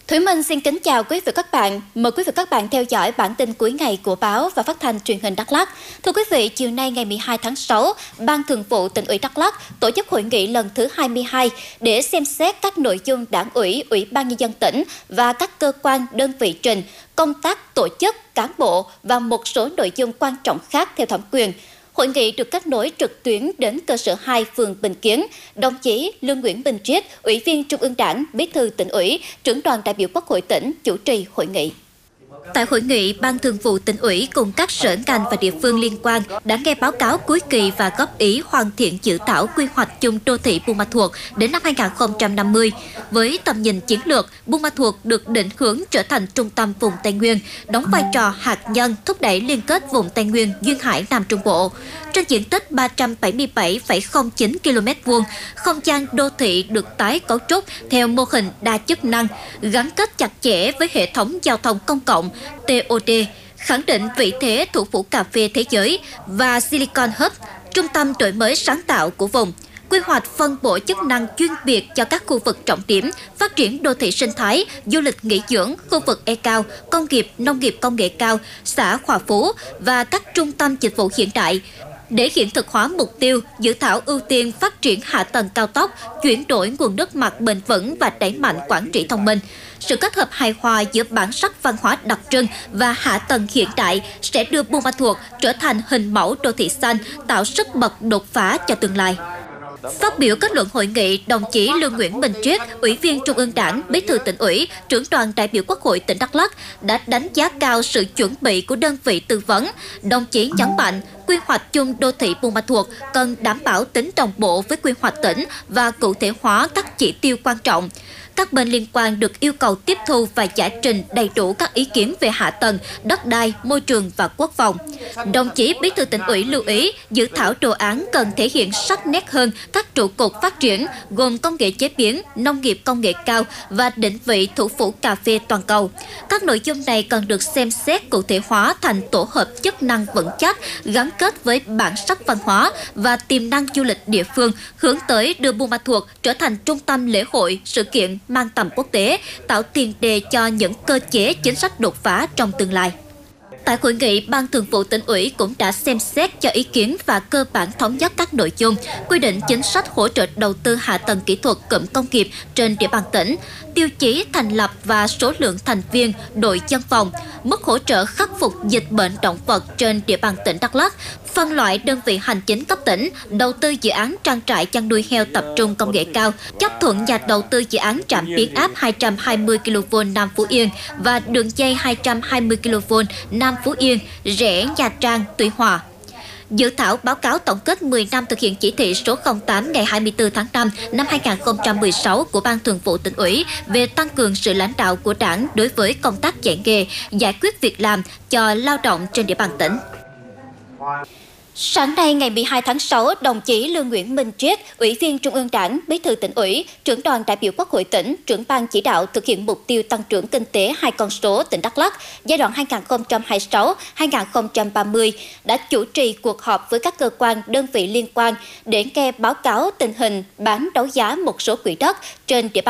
Thủy Minh xin kính chào quý vị và các bạn. Mời quý vị và các bạn theo dõi bản tin cuối ngày của báo và phát thanh truyền hình Đắk Lắk. Thưa quý vị, chiều nay ngày 12 tháng 6, Ban Thường vụ Tỉnh ủy Đắk Lắk tổ chức hội nghị lần thứ 22 để xem xét các nội dung Đảng ủy, Ủy ban Nhân dân tỉnh và các cơ quan đơn vị trình, công tác tổ chức, cán bộ và một số nội dung quan trọng khác theo thẩm quyền. Hội nghị được kết nối trực tuyến đến cơ sở 2 phường Bình Kiến. Đồng chí Lương Nguyễn Bình Triết, Ủy viên Trung ương Đảng, Bí thư Tỉnh ủy, Trưởng đoàn đại biểu Quốc hội tỉnh chủ trì hội nghị. Tại hội nghị, Ban Thường vụ Tỉnh ủy cùng các sở ngành và địa phương liên quan đã nghe báo cáo cuối kỳ và góp ý hoàn thiện dự thảo quy hoạch chung đô thị Buôn Ma Thuột đến năm 2050. Với tầm nhìn chiến lược, Buôn Ma Thuột được định hướng trở thành trung tâm vùng Tây Nguyên, đóng vai trò hạt nhân thúc đẩy liên kết vùng Tây Nguyên, Duyên Hải, Nam Trung Bộ. Trên diện tích 377,09 km2, không gian đô thị được tái cấu trúc theo mô hình đa chức năng, gắn kết chặt chẽ với hệ thống giao thông công cộng TOT, khẳng định vị thế thủ phủ cà phê thế giới và Silicon Hub, trung tâm đổi mới sáng tạo của vùng. Quy hoạch phân bổ chức năng chuyên biệt cho các khu vực trọng điểm, phát triển đô thị sinh thái, du lịch nghỉ dưỡng, khu vực e-cao, công nghiệp, nông nghiệp công nghệ cao, xã Hòa Phú và các trung tâm dịch vụ hiện đại. Để hiện thực hóa mục tiêu, dự thảo ưu tiên phát triển hạ tầng cao tốc, chuyển đổi nguồn nước mặt bền vững và đẩy mạnh quản trị thông minh. Sự kết hợp hài hòa giữa bản sắc văn hóa đặc trưng và hạ tầng hiện đại sẽ đưa Buôn Ma Thuột trở thành hình mẫu đô thị xanh, tạo sức bật đột phá cho tương lai. Phát biểu kết luận hội nghị, đồng chí Lương Nguyễn Bình Triết, Ủy viên Trung ương Đảng, Bí thư Tỉnh ủy, Trưởng đoàn đại biểu Quốc hội tỉnh Đắk Lắk đã đánh giá cao sự chuẩn bị của đơn vị tư vấn. Đồng chí nhấn mạnh, quy hoạch chung đô thị Buôn Ma Thuột cần đảm bảo tính đồng bộ với quy hoạch tỉnh và cụ thể hóa các chỉ tiêu quan trọng. Các bên liên quan được yêu cầu tiếp thu và giải trình đầy đủ các ý kiến về hạ tầng, đất đai, môi trường và quốc phòng. Đồng chí Bí thư Tỉnh ủy lưu ý, dự thảo đồ án cần thể hiện sắc nét hơn các trụ cột phát triển gồm công nghệ chế biến, nông nghiệp công nghệ cao và định vị thủ phủ cà phê toàn cầu. Các nội dung này cần được xem xét cụ thể hóa thành tổ hợp chức năng vững chắc, gắn kết với bản sắc văn hóa và tiềm năng du lịch địa phương, hướng tới đưa Buôn Ma Thuột trở thành trung tâm lễ hội, sự kiện mang tầm quốc tế, tạo tiền đề cho những cơ chế chính sách đột phá trong tương lai. Tại hội nghị, Ban Thường vụ Tỉnh ủy cũng đã xem xét cho ý kiến và cơ bản thống nhất các nội dung, quy định chính sách hỗ trợ đầu tư hạ tầng kỹ thuật cụm công nghiệp trên địa bàn tỉnh, tiêu chí thành lập và số lượng thành viên đội dân phòng, mức hỗ trợ khắc phục dịch bệnh động vật trên địa bàn tỉnh Đắk Lắk, phân loại đơn vị hành chính cấp tỉnh, đầu tư dự án trang trại chăn nuôi heo tập trung công nghệ cao, chấp thuận nhà đầu tư dự án trạm biến áp 220 kV Nam Phú Yên và đường dây 220 kV Nam Phú Yên, Rẽ, Nha Trang, Tuy Hòa. Dự thảo báo cáo tổng kết 10 năm thực hiện chỉ thị số 08 ngày 24 tháng 5 năm 2016 của Ban Thường vụ Tỉnh ủy về tăng cường sự lãnh đạo của Đảng đối với công tác dạy nghề, giải quyết việc làm cho lao động trên địa bàn tỉnh. Sáng nay ngày 12 tháng 6, đồng chí Lương Nguyễn Bình Triết, Ủy viên Trung ương Đảng, Bí thư Tỉnh ủy, Trưởng đoàn đại biểu Quốc hội tỉnh, Trưởng ban chỉ đạo thực hiện mục tiêu tăng trưởng kinh tế 2 con số tỉnh Đắk Lắk giai đoạn 2026-2030 đã chủ trì cuộc họp với các cơ quan, đơn vị liên quan để nghe báo cáo tình hình bán đấu giá một số quỹ đất trên địa bàn